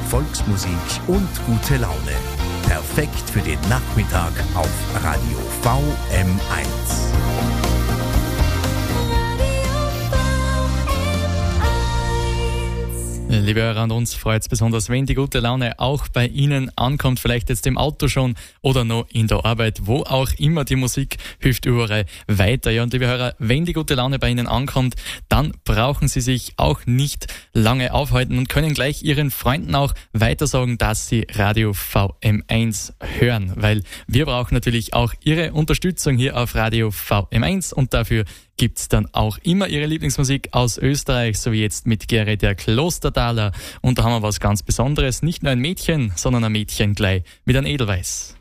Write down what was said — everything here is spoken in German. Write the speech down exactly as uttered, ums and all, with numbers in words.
Volksmusik und gute Laune. Perfekt für den Nachmittag auf Radio V M eins. Liebe Hörer, an uns freut es besonders, wenn die gute Laune auch bei Ihnen ankommt, vielleicht jetzt im Auto schon oder noch in der Arbeit, wo auch immer. Die Musik hilft überall weiter. Ja, und liebe Hörer, wenn die gute Laune bei Ihnen ankommt, dann brauchen Sie sich auch nicht lange aufhalten und können gleich Ihren Freunden auch weitersagen, dass Sie Radio V M eins hören, weil wir brauchen natürlich auch Ihre Unterstützung hier auf Radio V M eins und dafür gibt's dann auch immer Ihre Lieblingsmusik aus Österreich, so wie jetzt mit Gerrit der Klostertaler. Und da haben wir was ganz Besonderes. Nicht nur ein Mädchen, sondern ein Mädchen gleich mit einem Edelweiß.